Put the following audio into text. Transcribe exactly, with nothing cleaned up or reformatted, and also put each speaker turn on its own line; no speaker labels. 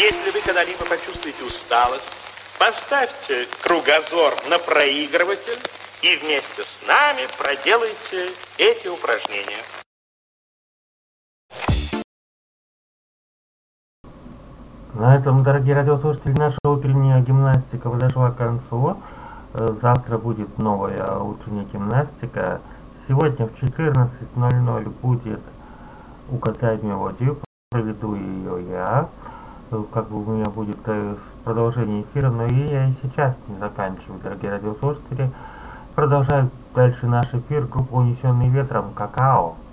Если вы когда-либо почувствуете усталость, поставьте кругозор на проигрыватель и вместе с нами проделайте эти упражнения.
На этом, дорогие радиослушатели, наша утренняя гимнастика подошла к концу. Завтра будет новая утренняя гимнастика. Сегодня в четырнадцать ноль ноль будет «Угадай мелодию». Проведу ее я. Как бы у меня будет продолжение эфира, но и я и сейчас не заканчиваю, дорогие радиослушатели. Продолжаю дальше наш эфир. Группа «Унесенный ветром», «Какао».